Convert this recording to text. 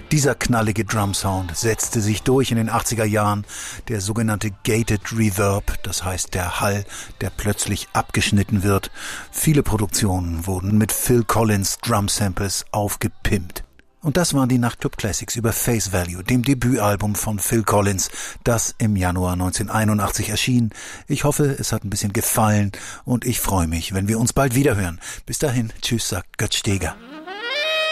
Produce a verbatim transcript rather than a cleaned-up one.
Dieser knallige Drumsound setzte sich durch in den achtziger Jahren, der sogenannte Gated Reverb, das heißt der Hall, der plötzlich abgeschnitten wird. Viele Produktionen wurden mit Phil Collins Drum-Samples aufgepimpt. Und das waren die Nachtclub Classics über Face Value, dem Debütalbum von Phil Collins, das im Januar neunzehnhunderteinundachtzig erschien. Ich hoffe, es hat ein bisschen gefallen und ich freue mich, wenn wir uns bald wiederhören. Bis dahin, tschüss, sagt Götz Steger.